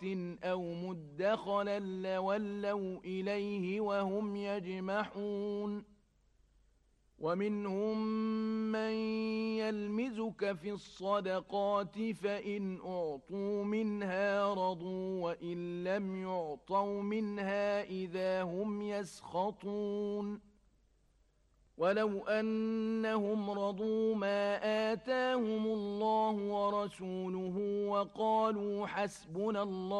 أو مدخلا لولوا إليه وهم يجمحون ومنهم من يلمزك في الصدقات فإن أعطوا منها رضوا وإن لم يعطوا منها إذا هم يسخطون ولو أنهم رضوا ما آتاهم الله ورسوله وقالوا حسبنا الله